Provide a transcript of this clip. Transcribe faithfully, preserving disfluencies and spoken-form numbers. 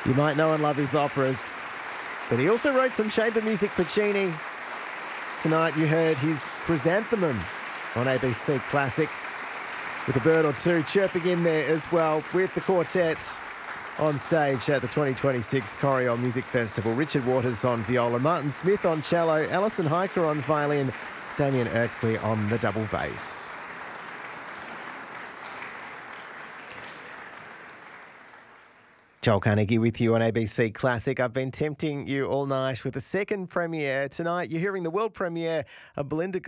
You might know and love his operas, but he also wrote some chamber music for Puccini. Tonight you heard his Chrysanthemum on A B C Classic, with a bird or two chirping in there as well, with the quartet on stage at the twenty twenty-six Coriol Music Festival. Richard Waters on viola, Martin Smith on cello, Alison Hiker on violin, Damien Erksley on the double bass. Joel Carnegie with you on A B C Classic. I've been tempting you all night with the second premiere. Tonight you're hearing the world premiere of Belinda